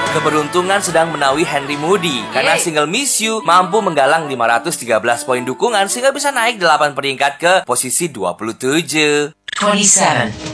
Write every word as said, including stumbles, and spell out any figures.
Keberuntungan sedang menaungi Henry Moody karena single Miss You mampu menggalang lima ratus tiga belas poin dukungan sehingga bisa naik delapan peringkat ke posisi dua puluh tujuh. twenty-seven.